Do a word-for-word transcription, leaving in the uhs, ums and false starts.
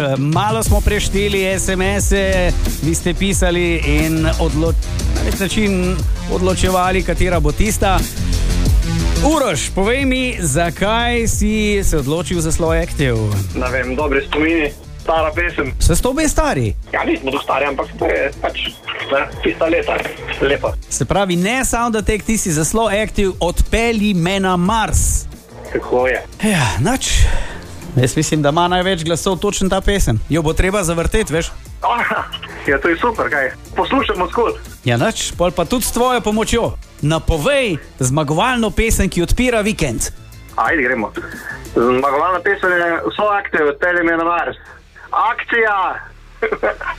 Malo smo prešteli es em es-e, vi ste pisali in odlo- na nek način odločevali, katera bo tista. Uroš, povej mi, zakaj si se odločil za Slow Active? Ne vem, dobri spomini, stara pesem. Se s tobe stari? Ja, nismo tu stari, ampak to je pač ne, tista leta, lepa. Se pravi, ne Sound Attack, ti si za Slow Active Odpelji me na Mars. Tako je. Ja, nač. Jaz mislim, da ima največ glasov točno ta pesem. Jo bo treba zavrteti, veš? Aha, ja, to je super, kaj? Poslušamo skozi. Ja, nač, pol pa tudi s tvojo pomočjo. Napovej zmagovalno pesem, ki odpira vikend. Ajde, gremo. Zmagovalna pesem je Slow Active, Odpelji me na Mars. Akcija!